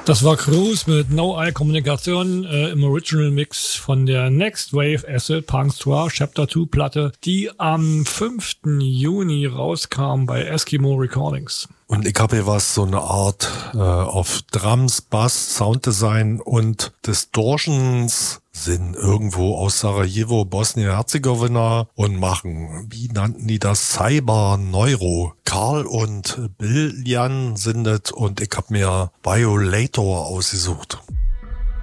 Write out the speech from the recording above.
Das war Cruise mit No Eye Kommunikation im Original Mix von der Next Wave Acid Punk Tour Chapter 2 Platte, die am 5. Juni rauskam bei Eskimo Recordings. Und ich habe hier was, so eine Art auf Drums, Bass, Sounddesign und Distortions sind irgendwo aus Sarajevo, Bosnien-Herzegowina und machen, wie nannten die das, Cyber Neuro. Karl und Bill Jan sind es und ich habe mir Violator ausgesucht.